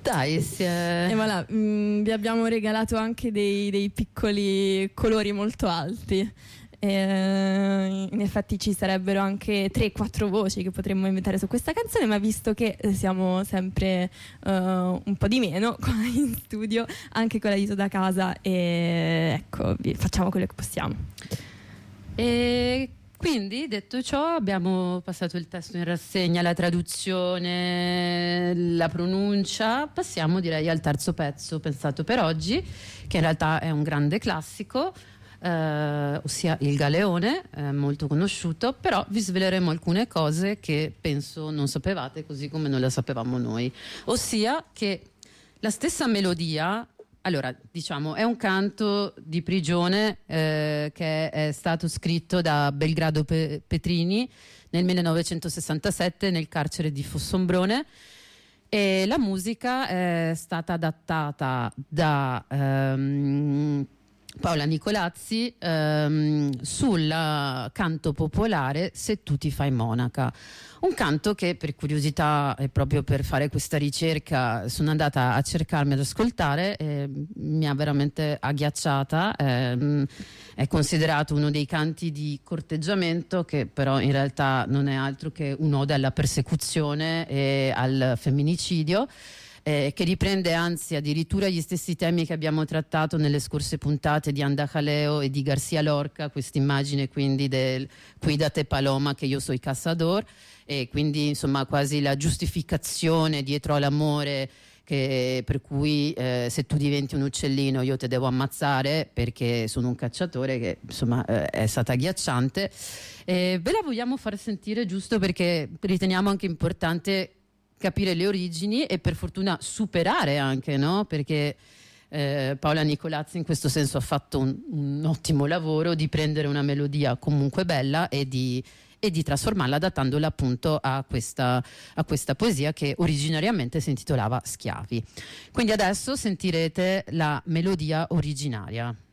Dai, E voilà, vi abbiamo regalato anche dei piccoli colori molto alti. In effetti ci sarebbero anche 3-4 voci che potremmo inventare su questa canzone, ma visto che siamo sempre un po' di meno qua in studio, anche con l'aiuto da casa, e ecco, facciamo quello che possiamo. E quindi, detto ciò, abbiamo passato il testo in rassegna, la traduzione, la pronuncia. Passiamo, direi, al terzo pezzo pensato per oggi, che in realtà è un grande classico, ossia Il Galeone, molto conosciuto, però vi sveleremo alcune cose che penso non sapevate, così come non le sapevamo noi, ossia che la stessa melodia, allora, diciamo, è un canto di prigione che è stato scritto da Belgrado Petrini nel 1967 nel carcere di Fossombrone, e la musica è stata adattata da Paola Nicolazzi sul canto popolare Se tu ti fai monaca, un canto che, per curiosità e proprio per fare questa ricerca, sono andata a cercarmi ad ascoltare, e mi ha veramente agghiacciata. È considerato uno dei canti di corteggiamento, che però in realtà non è altro che un'ode alla persecuzione e al femminicidio, che riprende anzi addirittura gli stessi temi che abbiamo trattato nelle scorse puntate di Anda Jaleo e di Garcia Lorca, questa immagine quindi del Cuídate Paloma che io soy cazador, e quindi insomma quasi la giustificazione dietro all'amore, per cui se tu diventi un uccellino io te devo ammazzare perché sono un cacciatore, che insomma è stata agghiacciante. Ve la vogliamo far sentire giusto perché riteniamo anche importante capire le origini e per fortuna superare anche, no? Perché Paola Nicolazzi in questo senso ha fatto un ottimo lavoro di prendere una melodia comunque bella e di trasformarla, adattandola appunto a questa poesia che originariamente si intitolava Schiavi. Quindi adesso sentirete la melodia originaria.